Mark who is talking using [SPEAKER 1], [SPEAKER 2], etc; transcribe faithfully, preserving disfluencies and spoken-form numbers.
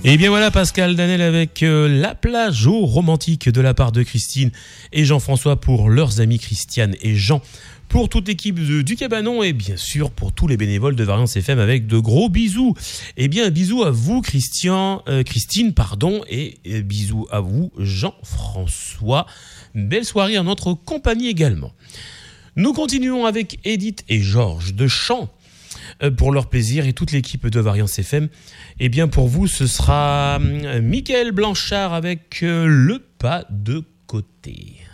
[SPEAKER 1] Et bien voilà, Pascal Danel avec euh, La plage au romantique de la part de Christine et Jean-François pour leurs amis Christiane et Jean, pour toute l'équipe de, du Cabanon et bien sûr pour tous les bénévoles de Variance F M avec de gros bisous. Et bien bisous à vous Christian, euh, Christine pardon et, et bisous à vous Jean-François. Belle soirée en notre compagnie également. Nous continuons avec Edith et Georges de Chant pour leur plaisir et toute l'équipe de Variance F M. Et bien pour vous, ce sera Michael Blanchard avec Le pas de côté.